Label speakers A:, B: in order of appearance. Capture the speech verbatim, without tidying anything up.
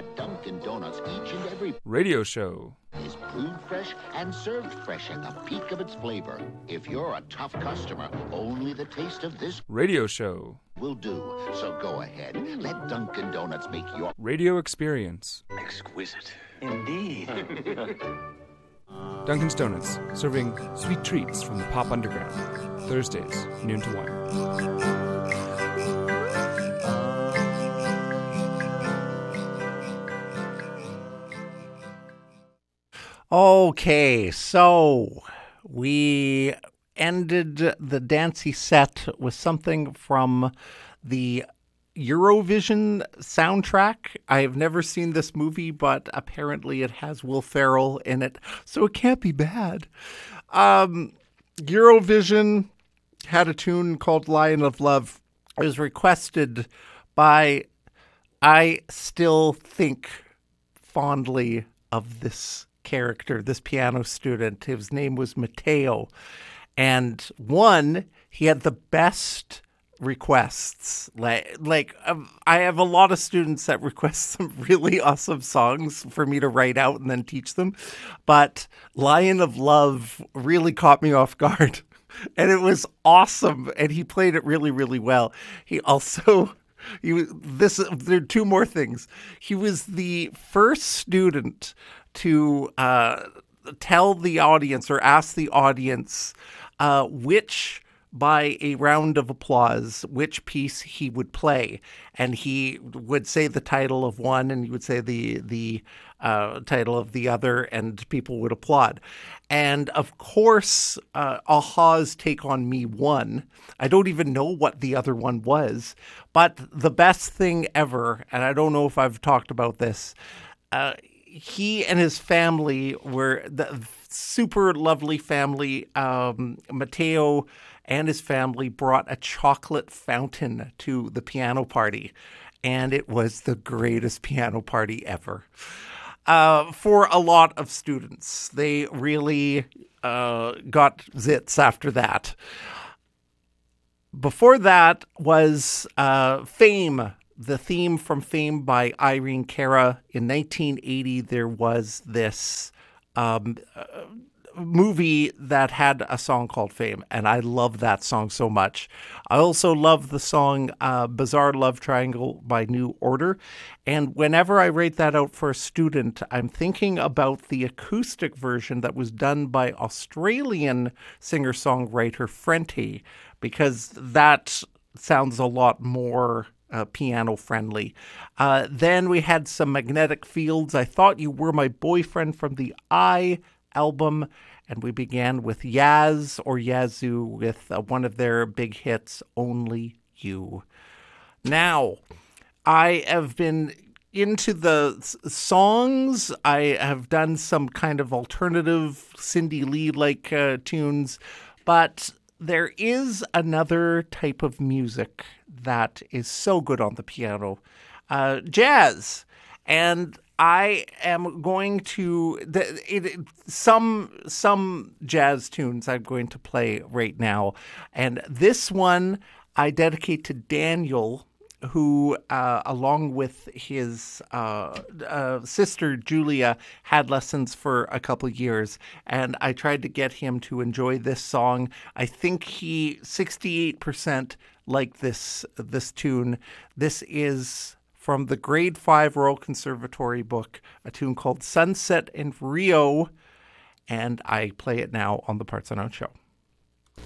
A: Dunkin' Donuts each and every
B: radio show
A: is brewed fresh and served fresh at the peak of its flavor. If you're a tough customer, only the taste of this
B: radio show
A: will do. So go ahead, let Dunkin' Donuts make your
B: radio experience
C: exquisite. Indeed.
B: Dunkin's Donuts, serving sweet treats from the pop underground. Thursdays, noon to one.
D: Okay, so we ended the Dancy set with something from the Eurovision soundtrack. I have never seen this movie, but apparently it has Will Ferrell in it, so it can't be bad. Um, Eurovision had a tune called Lion of Love. It was requested by, I still think fondly of this character, this piano student. His name was Matteo. And one, he had the best requests. Like, like um, I have a lot of students that request some really awesome songs for me to write out and then teach them. But Lion of Love really caught me off guard. And it was awesome. And he played it really, really well. He also... He was this. There are two more things. He was the first student to uh, tell the audience or ask the audience uh, which, by a round of applause, which piece he would play, and he would say the title of one, and he would say the the uh, title of the other, and people would applaud. And of course, uh, a-ha's Take on Me won. I don't even know what the other one was, but the best thing ever, and I don't know if I've talked about this, uh, he and his family were the super lovely family. Um, Matteo and his family brought a chocolate fountain to the piano party, and it was the greatest piano party ever. Uh, for a lot of students, they really uh, got zits after that. Before that was uh, Fame, the theme from Fame by Irene Cara. In nineteen eighty, there was this um, uh, movie that had a song called Fame, and I love that song so much. I also love the song uh, Bizarre Love Triangle by New Order, and whenever I write that out for a student, I'm thinking about the acoustic version that was done by Australian singer-songwriter Frente, because that sounds a lot more uh, piano-friendly. Uh, then we had some Magnetic Fields. I Thought You Were My Boyfriend from the I album, and we began with Yaz or Yazoo with uh, one of their big hits, Only You. Now, I have been into the s- songs. I have done some kind of alternative Cindy Lee-like uh, tunes, but there is another type of music that is so good on the piano, uh, jazz. And I am going to the, it, some some jazz tunes I'm going to play right now, and this one I dedicate to Daniel, who, uh, along with his uh, uh, sister Julia, had lessons for a couple years, and I tried to get him to enjoy this song. I think he sixty-eight percent liked this this tune. This is from the Grade five Royal Conservatory book, a tune called Sunset in Rio, and I play it now on the Parts Unknown Show.